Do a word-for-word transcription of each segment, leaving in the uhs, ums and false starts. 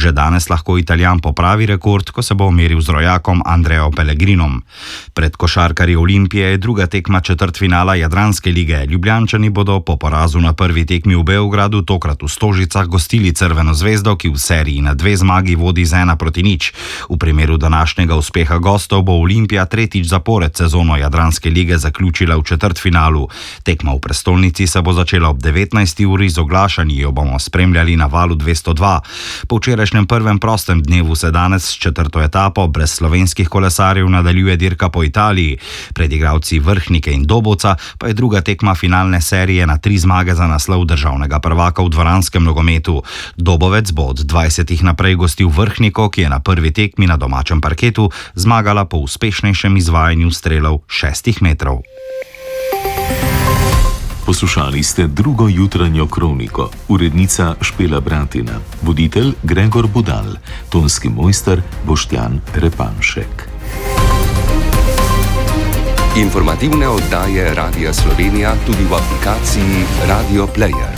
Že danes lahko Italijan popravi rekord, ko se bo umeril z rojakom Andrejo Pellegrinom. Pred košarkarji Olimpije je druga tekma četrtfinala Jadranske lige. Ljubljančani bodo po porazu na prvi tekmi v Beogradu, tokrat v Stožicah, gostili Crveno zvezdo, ki v seriji na dve zmagi vodi z ena proti nič. V primeru današnjega uspeha gostov bo Olimpija tretjič zapored sezono Jadranske lige zaključila v četrtfinalu. Tekma v prestolnici se bo začela ob devetnajsti uri, z oglašanji jo bomo spremljali na valu dvesto dva. Po včerajšnjem prvem prostem dnevu se danes s četrto etapo brez slovenskih kolesarjev nadaljuje dirka po Italiji. Pred igralci Vrhnike in Dobovca pa je druga tekma finalne serije na tri zmage za naslov državnega prvaka v dvoranskem nogometu. Dobovec bo od dvajsetih naprej gostil Vrhniko, ki je na prvi tekmi na domačem parketu zmagala po uspešnejšem izvajanju strelov šestih metrov. Poslušali ste drugo jutranjo kroniko, urednica Špela Bratina, voditelj Gregor Budal, tonski mojster Boštjan Repanšek. Informativne oddaje Radia Slovenija tudi v aplikaciji Radio Player.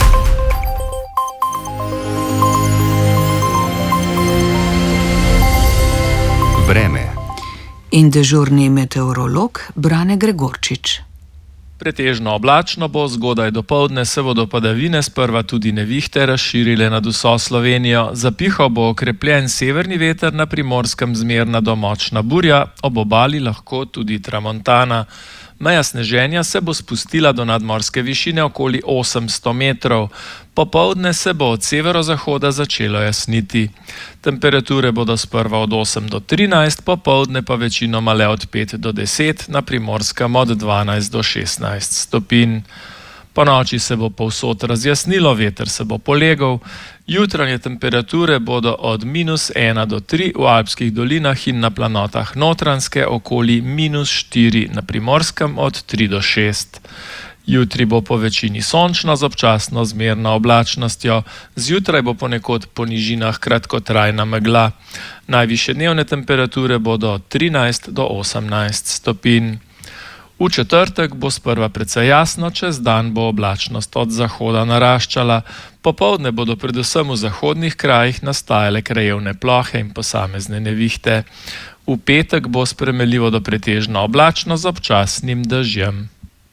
Vreme in dežurni meteorolog Brane Gregorčič. Pretežno oblačno bo, zgodaj dopoldne se bodo padavine, sprva tudi nevihte, razširile nad vso Slovenijo. Zapihal bo okrepljen severni veter, na Primorskem zmerna do močna burja, ob obali lahko tudi tramontana. Meja sneženja se bo spustila do nadmorske višine okoli osemsto metrov. Popoldne se bo od severozahoda začelo jasniti. Temperature bodo sprva od osem do trinajst, popoldne pa večinoma le od pet do deset, na Primorskem od dvanajst do šestnajst stopinj. Po noči se bo povsod razjasnilo, veter se bo polegal. Jutranje temperature bodo od minus ena do tri v alpskih dolinah in na planotah Notranjske, okoli minus štiri, na Primorskem od tri do šest. Jutri bo po večini sončno z občasno zmerno oblačnostjo. Zjutraj bo ponekod po nižinah kratkotrajna megla. Najvišje dnevne temperature bodo od trinajst do osemnajst stopinj. V četrtek bo sprva precej jasno, čez dan bo oblačnost od zahoda naraščala. Popoldne bodo predvsem v zahodnih krajih nastajale krajevne plohe in posamezne nevihte. V petek bo spremenljivo do pretežno oblačno z občasnim dežjem.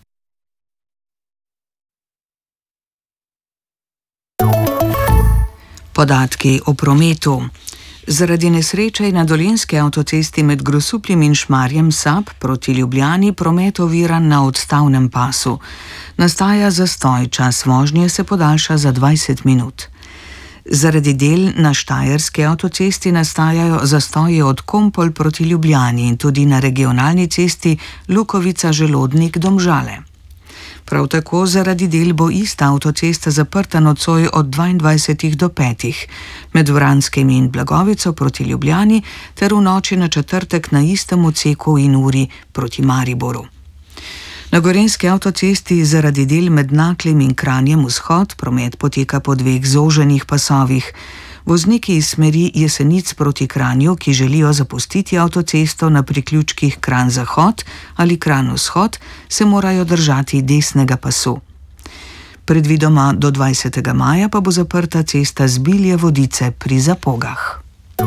Podatki o prometu. Zaradi nesreče na dolenjski avtocesti med Grosupljem in Šmarjem Sab proti Ljubljani promet oviran na odstavnem pasu. Nastaja zastoj, čas vožnje se podaljša za dvajset minut. Zaradi del na štajerski avtocesti nastajajo zastoji od Kompol proti Ljubljani in tudi na regionalni cesti Lukovica-Želodnik-Domžale. Prav tako zaradi del bo ista avtocesta zaprta nocoj od dvaindvajsetih do petih, med Vranskimi in Blagovico proti Ljubljani ter v noči na četrtek na istem odseku in uri proti Mariboru. Na gorenjski avtocesti zaradi del med Naklem in Kranjem vzhod promet poteka po dveh zoženih pasovih. Vozniki iz smeri Jesenic proti Kranju, ki želijo zapustiti avtocesto na priključkih Kranj-Zahod ali Kranj-Vzhod, se morajo držati desnega pasu. Predvidoma do dvajsetega maja pa bo zaprta cesta Zbilje-Vodice pri Zapogah.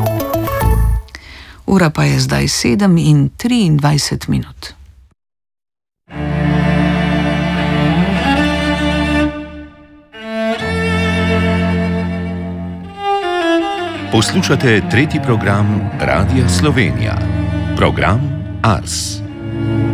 Ura pa je zdaj sedem in triindvajset minut. Poslušate tretji program Radia Slovenija. Program Ars.